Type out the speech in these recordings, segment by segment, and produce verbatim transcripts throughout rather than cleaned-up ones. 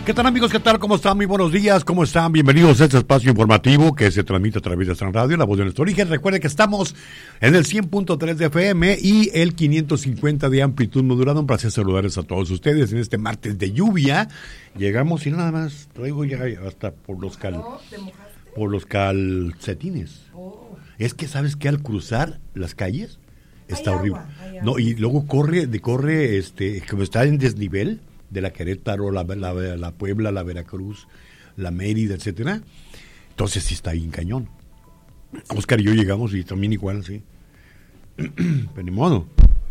¿Qué tal, amigos? ¿Qué tal? ¿Cómo están? Muy buenos días. ¿Cómo están? Bienvenidos a este espacio informativo que se transmite a través de San Radio, La Voz de Nuestro Origen. Recuerden que estamos en el cien punto tres de F M y el quinientos cincuenta de amplitud modulada. Un placer saludarles a todos ustedes en este martes de lluvia. Llegamos y nada más traigo ya hasta por los cal, por los calcetines. Oh. Es que, ¿sabes qué? Al cruzar las calles está hay horrible. Agua, no, y luego corre, de corre, este, como está en desnivel de la Querétaro, la, la, la Puebla, la Veracruz, la Mérida, etcétera. Entonces sí está ahí en cañón. Oscar y yo llegamos y también igual, sí. Pero ni modo.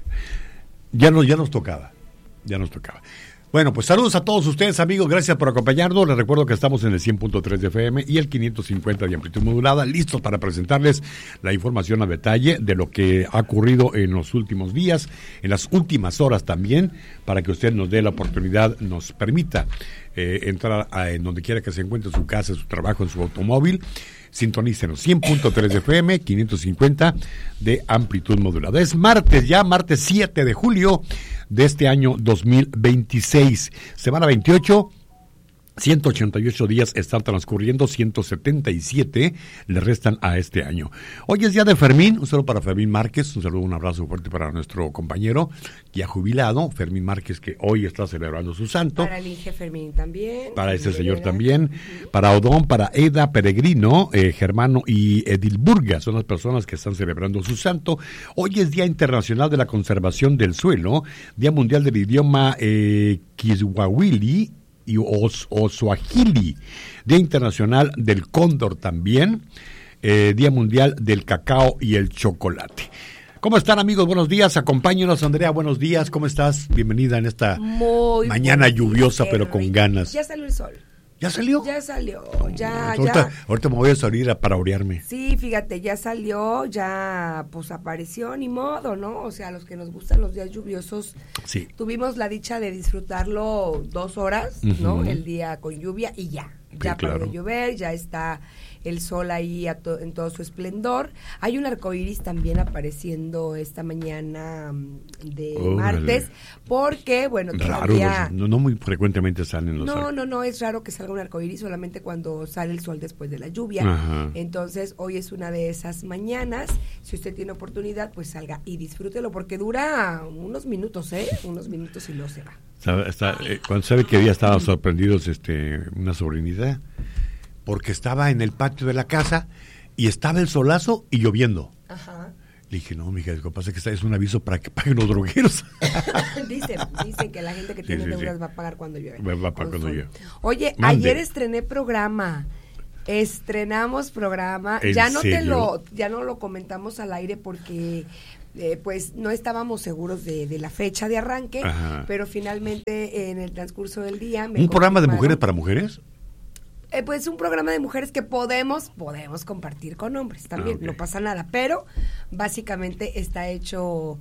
Ya nos, ya nos tocaba. Ya nos tocaba. Bueno, pues saludos a todos ustedes, amigos. Gracias por acompañarnos. Les recuerdo que estamos en el cien punto tres de F M y el quinientos cincuenta de amplitud modulada, listos para presentarles la información a detalle de lo que ha ocurrido en los últimos días, en las últimas horas también, para que usted nos dé la oportunidad, nos permita eh, entrar a, en donde quiera que se encuentre, en su casa, en su trabajo, en su automóvil. Sintonícenos, cien punto tres de F M, quinientos cincuenta de amplitud modulada. Es martes ya, martes siete de julio de este año dos mil veintiséis. Semana veintiocho, ciento ochenta y ocho días están transcurriendo, ciento setenta y siete le restan a este año. Hoy es día de Fermín, un saludo para Fermín Márquez, un saludo, un abrazo fuerte para nuestro compañero ya jubilado, Fermín Márquez, que hoy está celebrando su santo. Para el Inge Fermín también. Para ese señor también, uh-huh. Para Odón, para Eda Peregrino, eh, Germano y Edilburga, son las personas que están celebrando su santo. Hoy es Día Internacional de la Conservación del Suelo, Día Mundial del Idioma eh, Kiswahili y Os, Oswahili, Día Internacional del Cóndor también, eh, Día Mundial del Cacao y el Chocolate. ¿Cómo están, amigos? Buenos días, acompáñenos, Andrea, buenos días, ¿cómo estás? Bienvenida en esta Muy mañana lluviosa, días, pero con rico. Ganas. Ya salió el sol. ¿Ya salió? Ya salió, no, ya, ahorita, ya. Ahorita me voy a salir a, para orearme. Sí, fíjate, ya salió, ya pues apareció, ni modo, ¿no? O sea, los que nos gustan los días lluviosos, sí. Tuvimos la dicha de disfrutarlo dos horas, uh-huh. ¿no? El día con lluvia y ya, sí, ya claro. Paró de llover, ya está el sol ahí a to- en todo su esplendor. Hay un arcoíris también apareciendo esta mañana de oh, martes, porque, bueno, todavía... Raro, no, no muy frecuentemente salen los... No, ar- no, no, es raro que salga un arcoíris solamente cuando sale el sol después de la lluvia. Ajá. Entonces, hoy es una de esas mañanas. Si usted tiene oportunidad, pues salga y disfrútelo, porque dura unos minutos, ¿eh? Unos minutos y luego se va. ¿Sabe, está, eh, cuando sabe que día estaban sorprendidos este, una sobrinita, porque estaba en el patio de la casa y estaba el solazo y lloviendo. Ajá. Le dije, no, mija, lo que pasa es que es un aviso para que paguen los drogueros. dicen, dicen que la gente que tiene sí, sí, deudas sí. va a pagar cuando llueve. Va a pagar cuando llueve. Oye, Mande. ayer estrené programa. Estrenamos programa. Ya no serio? te lo, ya no lo comentamos al aire porque eh, pues no estábamos seguros de, de la fecha de arranque, Ajá. pero finalmente en el transcurso del día me ¿Un programa de mujeres para mujeres? Eh, pues un programa de mujeres que podemos podemos compartir con hombres también, okay. No pasa nada, pero básicamente está hecho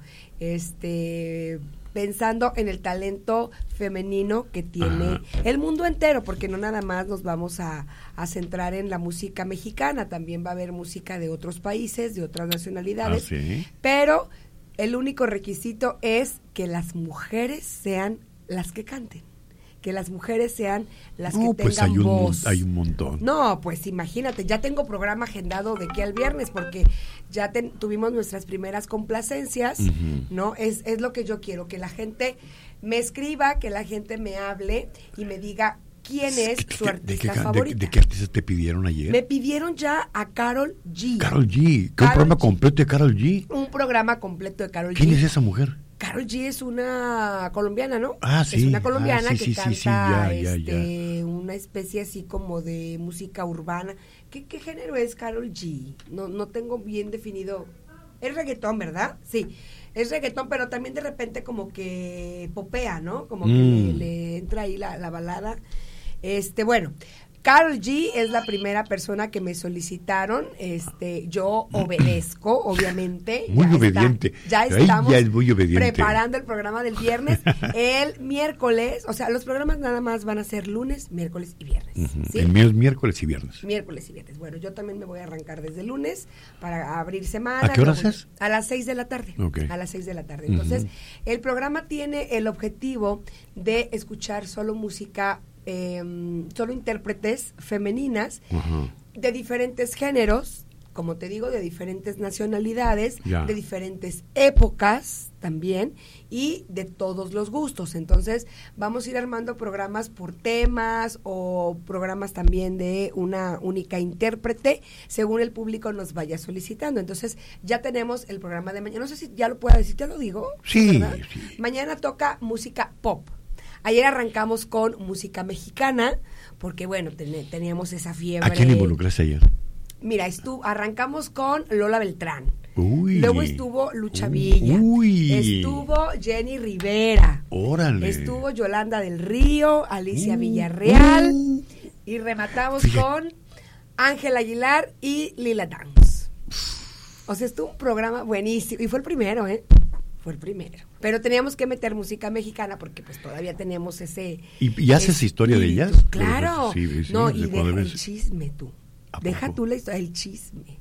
este pensando en el talento femenino que tiene Ajá. el mundo entero, porque no nada más nos vamos a, a centrar en la música mexicana, también va a haber música de otros países, de otras nacionalidades, ¿Ah, sí? Pero el único requisito es que las mujeres sean las que canten. Que las mujeres sean las no, que pues tengan hay un, voz. hay un montón. No, pues imagínate, ya tengo programa agendado de aquí al viernes porque ya ten, tuvimos nuestras primeras complacencias, uh-huh. ¿no? Es, es lo que yo quiero, que la gente me escriba, que la gente me hable y me diga quién es su artista de, de, favorita. De, ¿De qué artistas te pidieron ayer? Me pidieron ya a Karol G. Karol G. ¿Qué un programa G. completo de Karol G? Un programa completo de Karol G. ¿Quién es esa mujer? Karol G es una colombiana, ¿no? Ah, sí. Es una colombiana ah, sí, que sí, canta sí, sí, ya, este, ya, ya. una especie así como de música urbana. ¿Qué, qué género es Karol G? No, no tengo bien definido. Es reggaetón, ¿verdad? Sí, es reggaetón, pero también de repente como que popea, ¿no? Como que mm. le, le entra ahí la, la balada. Este, bueno... Karol G es la primera persona que me solicitaron, este, yo obedezco, obviamente. Muy ya obediente. Está, ya estamos ya es muy obediente. preparando el programa del viernes. El miércoles, o sea, los programas nada más van a ser lunes, miércoles y viernes. Uh-huh. ¿Sí? El mío es miércoles y viernes. Miércoles y viernes. Bueno, yo también me voy a arrancar desde lunes para abrir semana. ¿A qué horas es? A las seis de la tarde. Okay. A las seis de la tarde. Entonces, uh-huh. el programa tiene el objetivo de escuchar solo música eh, solo intérpretes femeninas Ajá. de diferentes géneros, como te digo, de diferentes nacionalidades, ya. de diferentes épocas también y de todos los gustos. Entonces vamos a ir armando programas por temas o programas también de una única intérprete según el público nos vaya solicitando. Entonces ya tenemos el programa de mañana. No sé si ya lo puedo decir, ¿ya lo digo? Sí, ¿verdad? sí. Mañana toca música pop. Ayer arrancamos con música mexicana porque, bueno, ten- teníamos esa fiebre. ¿A quién involucraste ayer? Mira, estuvo, arrancamos con Lola Beltrán. Uy. Luego estuvo Lucha Villa. Uy. Estuvo Jenny Rivera. Órale. Estuvo Yolanda del Río, Alicia uh, Villarreal. Uh, y rematamos fíjate. con Ángel Aguilar y Lila Downs. O sea, estuvo un programa buenísimo. Y fue el primero, ¿eh? Fue el primero. Pero teníamos que meter música mexicana porque pues todavía teníamos ese... ¿Y, y haces ese historia de ellas? Claro. Sí, sí, no, sí, y deja el chisme tú. Deja tú la historia, el chisme.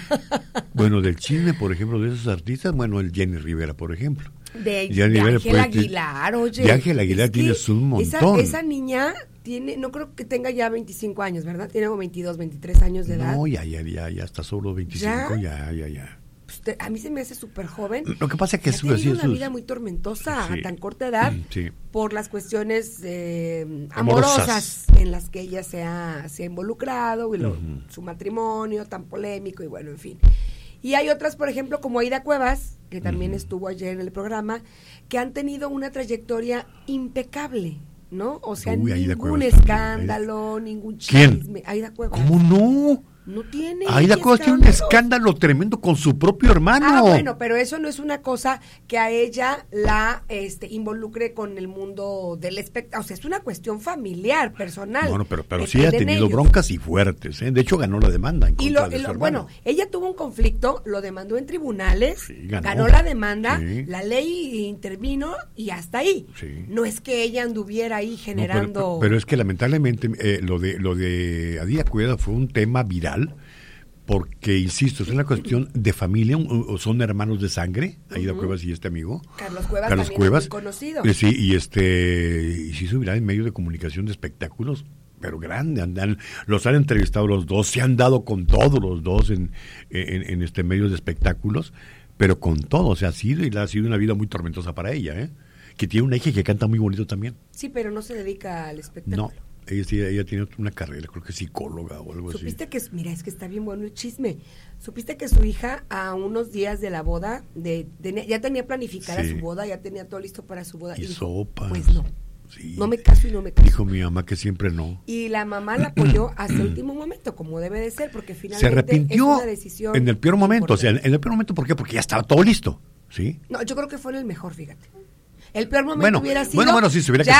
Bueno, del chisme, por ejemplo, de esos artistas, bueno, el Jenny Rivera, por ejemplo. De, de Ángel Aguilar, oye. De Ángel Aguilar tienes un montón. Esa, esa niña tiene, no creo que tenga ya veinticinco años, ¿verdad? Tiene como veintidós, veintitrés años de edad. No, ya, ya, ya, ya está solo veinticinco, ya, ya, ya. ya. Pues te, a mí se me hace súper joven. Lo que pasa es que es una sus... vida muy tormentosa sí. a tan corta edad sí. por las cuestiones eh, amorosas, amorosas en las que ella se ha, se ha involucrado, y lo, uh-huh. su matrimonio tan polémico y bueno, en fin. Y hay otras, por ejemplo, como Aida Cuevas, que también uh-huh. estuvo ayer en el programa, que han tenido una trayectoria impecable, ¿no? O sea, Uy, ningún escándalo, también. ningún chisme. ¿Quién? Aida Cuevas. ¿Cómo no? No tiene. Aida Cuevas tiene un escándalo tremendo con su propio hermano. Ah, bueno, pero eso no es una cosa que a ella la este, involucre con el mundo del espectáculo. O sea, es una cuestión familiar, personal. Bueno, pero, pero sí ha tenido ellos. broncas y fuertes. ¿eh? De hecho, ganó la demanda. En y contra lo, de y su lo bueno, ella tuvo un conflicto, lo demandó en tribunales, sí, ganó. ganó la demanda, sí. la ley intervino y hasta ahí. Sí. No es que ella anduviera ahí generando. No, pero, pero, pero es que lamentablemente eh, lo de lo de Aida Cuevas fue un tema viral. Porque, insisto, es una cuestión de familia, o son hermanos de sangre, Aida uh-huh. Cuevas y este amigo. Carlos Cuevas Carlos también Cuevas, es muy conocido. Eh, sí, y este, y sí subirá en medios de comunicación de espectáculos, pero grande, andan, los han entrevistado los dos, se han dado con todos los dos en, en, en este medios de espectáculos, pero con todo, o sea, ha sido, y ha sido una vida muy tormentosa para ella, ¿eh? Que tiene una hija que canta muy bonito también. Sí, pero no se dedica al espectáculo. No. Ella, ella tiene una carrera, creo que psicóloga o algo ¿Supiste así. que, mira, es que está bien bueno el chisme. ¿Supiste que su hija a unos días de la boda, de, de ya tenía planificada sí. su boda, ya tenía todo listo para su boda? Y, y dijo, sopas. Pues no, sí. no me caso y no me caso. Dijo mi mamá que siempre no. Y la mamá la apoyó hasta el último momento, como debe de ser, porque finalmente se arrepintió es una decisión en el peor momento, importante. o sea, en el peor momento, ¿por qué? Porque ya estaba todo listo, ¿sí? No, yo creo que fue en el mejor, fíjate. El peor momento bueno, hubiera sido... Bueno, bueno, sí, se hubiera ya